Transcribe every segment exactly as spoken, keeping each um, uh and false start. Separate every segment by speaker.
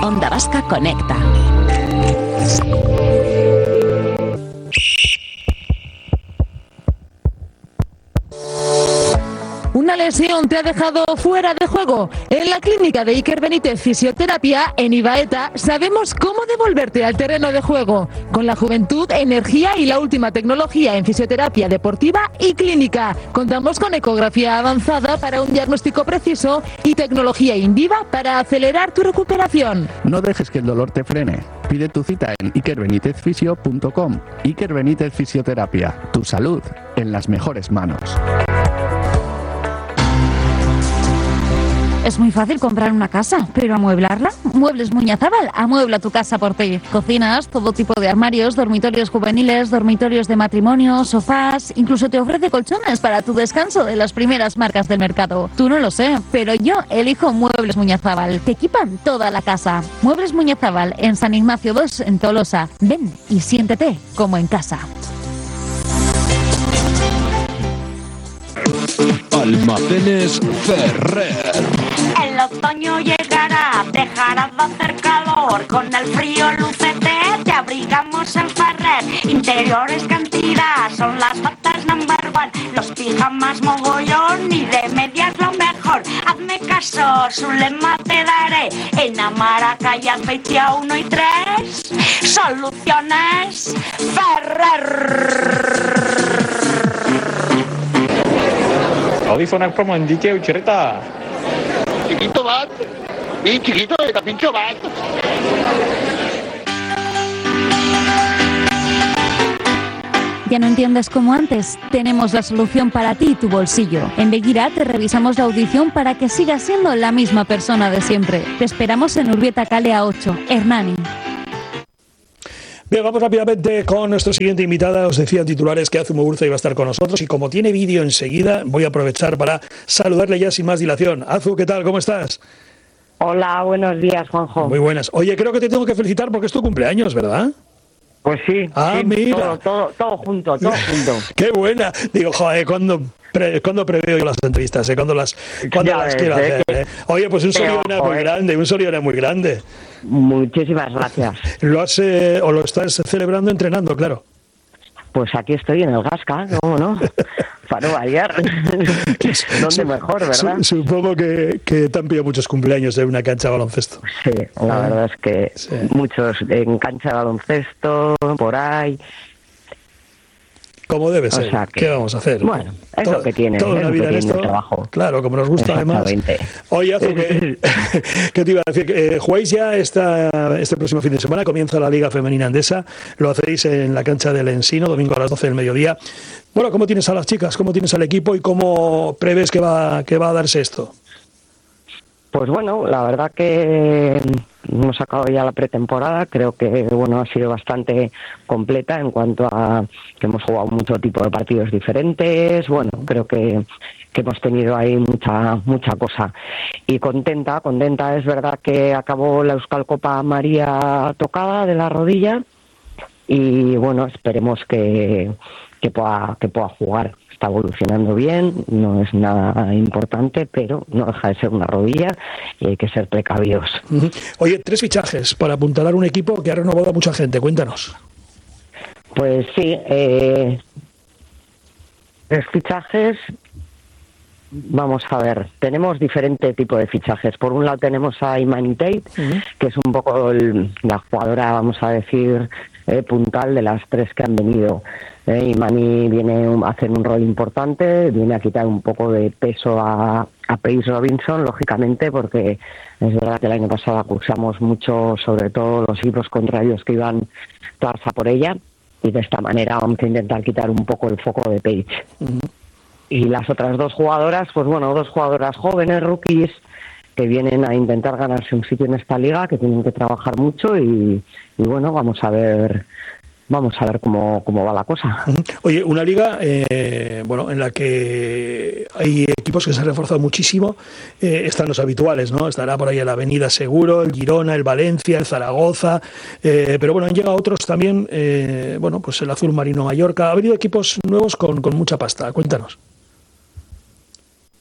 Speaker 1: Onda Vasca Conecta. ¿Una lesión te ha dejado fuera de juego? En la clínica de Iker Benítez Fisioterapia, en Ibaeta, sabemos cómo devolverte al terreno de juego. Con la juventud, energía y la última tecnología en fisioterapia deportiva y clínica. Contamos con ecografía avanzada para un diagnóstico preciso y tecnología Inviva para acelerar tu recuperación.
Speaker 2: No dejes que el dolor te frene. Pide tu cita en iker benítez fisio punto com. Iker Benítez Fisioterapia. Tu salud en las mejores manos.
Speaker 3: Es muy fácil comprar una casa, pero amueblarla. Muebles Muñazábal amuebla tu casa por ti. Cocinas, todo tipo de armarios, dormitorios juveniles, dormitorios de matrimonio, sofás, incluso te ofrece colchones para tu descanso de las primeras marcas del mercado. Tú no lo sé, pero yo elijo Muebles Muñazábal. Te equipan toda la casa. Muebles Muñazábal en San Ignacio dos en Tolosa. Ven y siéntete como en casa.
Speaker 4: Almacenes Ferrer.
Speaker 5: El otoño llegará, dejará de hacer calor. Con el frío lucete te abrigamos en Ferrer. Interiores cantidad, son las batas number one. Los pijamas mogollón y de medias lo mejor. Hazme caso, su lema te daré. En Amara, calle Azpeitia uno y tres. Soluciones Ferrer.
Speaker 6: Audífonak promo indique utxerreta.
Speaker 7: Chiquito bat, y chiquito eta pintxo bat.
Speaker 3: ¿Ya no entiendes como antes? Tenemos la solución para ti y tu bolsillo. En Beguira te revisamos la audición para que sigas siendo la misma persona de siempre. Te esperamos en Urbieta Calea ocho, Hernani.
Speaker 8: Bien, vamos rápidamente con nuestra siguiente invitada. Os decía en titulares que Azu Muguruza iba a estar con nosotros y como tiene vídeo enseguida, voy a aprovechar para saludarle ya sin más dilación. Azu, ¿qué tal? ¿Cómo estás?
Speaker 9: Hola, buenos días, Juanjo.
Speaker 8: Muy buenas. Oye, creo que te tengo que felicitar porque es tu cumpleaños, ¿verdad?
Speaker 9: Pues sí,
Speaker 8: ah,
Speaker 9: sí,
Speaker 8: mira.
Speaker 9: Todo, todo, todo junto, todo junto.
Speaker 8: ¡Qué buena! Digo, joder, ¿cuándo, pre, ¿cuándo preveo yo las entrevistas? Eh? ¿Cuándo las, cuándo las ves, quiero eh, hacer? Que... Eh? Oye, pues un soliona muy grande, un soliona muy grande.
Speaker 9: Muchísimas gracias.
Speaker 8: ¿Lo has, eh, o lo estás celebrando entrenando, claro?
Speaker 9: Pues aquí estoy en el Gasca, ¿cómo no? Para variar. ¿Dónde mejor, verdad?
Speaker 8: Supongo que, que te han pillado muchos cumpleaños en una cancha de baloncesto.
Speaker 9: Sí, la verdad es que sí. Muchos en cancha de baloncesto, por ahí.
Speaker 8: Como debe ser.
Speaker 9: O sea que,
Speaker 8: ¿qué vamos a hacer?
Speaker 9: Bueno, es
Speaker 8: todo,
Speaker 9: lo que tiene,
Speaker 8: toda
Speaker 9: es
Speaker 8: una vida
Speaker 9: lo que
Speaker 8: en
Speaker 9: tiene
Speaker 8: esto,
Speaker 9: el trabajo.
Speaker 8: Claro, como nos gusta además. Oye, Azu, ¿qué, ¿qué te iba a decir? Eh, jugáis ya esta, este próximo fin de semana, comienza la Liga Femenina Endesa, lo hacéis en la cancha del Ensino, domingo a las doce del mediodía. Bueno, ¿cómo tienes a las chicas? ¿Cómo tienes al equipo? ¿Y cómo prevés que va, que va a darse esto?
Speaker 9: Pues bueno, la verdad que hemos acabado ya la pretemporada, creo que bueno ha sido bastante completa en cuanto a que hemos jugado mucho tipo de partidos diferentes, bueno, creo que, que hemos tenido ahí mucha mucha cosa y contenta, contenta, es verdad que acabó la Euskal Copa María tocada de la rodilla y bueno, esperemos que, que pueda que pueda jugar. Está evolucionando bien, no es nada importante, pero no deja de ser una rodilla y hay que ser precavidos.
Speaker 8: Uh-huh. Oye, tres fichajes para apuntalar un equipo que ha renovado a mucha gente, cuéntanos.
Speaker 9: Pues sí, eh, tres fichajes, vamos a ver, tenemos diferente tipo de fichajes. Por un lado tenemos a Imani Tate, uh-huh. que es un poco el, la jugadora, vamos a decir, eh, puntal de las tres que han venido. Eh, Imani viene a hacer un rol importante, viene a quitar un poco de peso a, a Paige Robinson, lógicamente, porque es verdad que el año pasado acusamos mucho, sobre todo los equipos contrarios que iban todas a por ella, y de esta manera vamos a intentar quitar un poco el foco de Paige. Uh-huh. Y las otras dos jugadoras, pues bueno, dos jugadoras jóvenes, rookies, que vienen a intentar ganarse un sitio en esta liga, que tienen que trabajar mucho y, y bueno, vamos a ver... Vamos a ver cómo, cómo va la cosa.
Speaker 8: Oye, una liga eh, bueno, en la que hay equipos que se han reforzado muchísimo. Eh, están los habituales, ¿no? Estará por ahí el Avenida Seguro, el Girona, el Valencia, el Zaragoza. Eh, pero bueno, han llegado otros también. Eh, bueno, pues el Azul Marino Mallorca. Ha venido equipos nuevos con, con mucha pasta. Cuéntanos.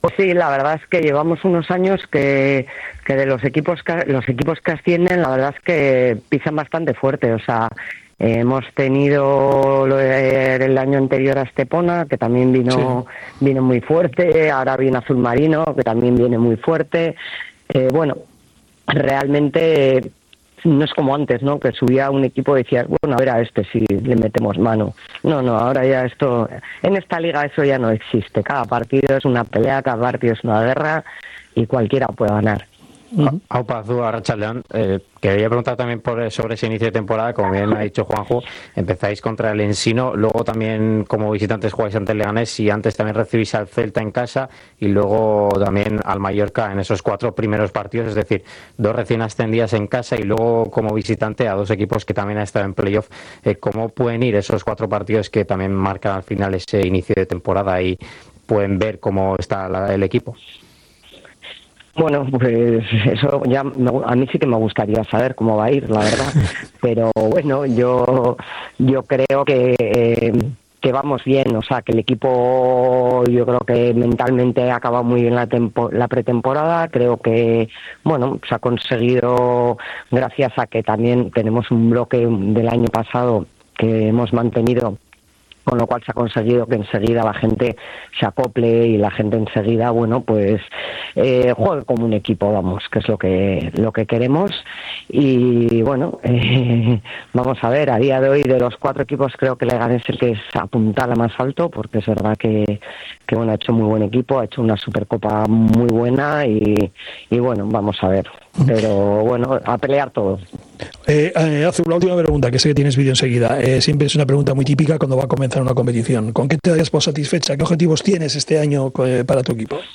Speaker 9: Pues sí, la verdad es que llevamos unos años que, que de los equipos que, los equipos que ascienden, la verdad es que pisan bastante fuerte. O sea, eh, hemos tenido lo de, el año anterior a Estepona, que también vino sí. vino muy fuerte. Ahora viene Azul Marino, que también viene muy fuerte. Eh, bueno, realmente no es como antes, ¿no? Que subía un equipo y decías, bueno, a ver a este si le metemos mano. No, no, ahora ya esto, en esta liga eso ya no existe. Cada partido es una pelea, cada partido es una guerra y cualquiera puede ganar.
Speaker 10: Uh-huh. Aupa Azul, Arratsaldeon, eh, quería preguntar también por, sobre ese inicio de temporada. Como bien ha dicho Juanjo, empezáis contra el Ensino, luego también como visitantes jugáis ante el Leganés y antes también recibís al Celta en casa y luego también al Mallorca en esos cuatro primeros partidos, es decir, dos recién ascendidas en casa y luego como visitante a dos equipos que también han estado en playoff. Eh, ¿Cómo pueden ir esos cuatro partidos que también marcan al final ese inicio de temporada y pueden ver cómo está la, el equipo?
Speaker 9: Bueno, pues eso ya a mí sí que me gustaría saber cómo va a ir, la verdad. Pero bueno, yo yo creo que eh, que vamos bien, o sea, que el equipo yo creo que mentalmente ha acabado muy bien la tempo, la pretemporada. Creo que bueno, se ha conseguido gracias a que también tenemos un bloque del año pasado que hemos mantenido, con lo cual se ha conseguido que enseguida la gente se acople y la gente enseguida, bueno, pues eh, juegue como un equipo, vamos, que es lo que lo que queremos. Y bueno, eh, vamos a ver, a día de hoy de los cuatro equipos creo que Leganés es el que se apuntala más alto, porque es verdad que, que bueno, ha hecho muy buen equipo, ha hecho una Supercopa muy buena y, y bueno, vamos a ver. Pero bueno, a pelear todo.
Speaker 8: Eh, eh, hace una última pregunta, que sé que tienes vídeo enseguida. Eh, siempre es una pregunta muy típica cuando va a comenzar una competición. ¿Con qué te darías por satisfecha? ¿Qué objetivos tienes este año eh, para tu equipo?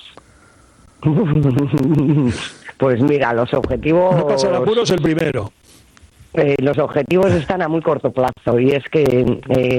Speaker 9: Pues mira, los objetivos...
Speaker 8: No pasar apuros el primero.
Speaker 9: Eh, los objetivos están a muy corto plazo y es que eh,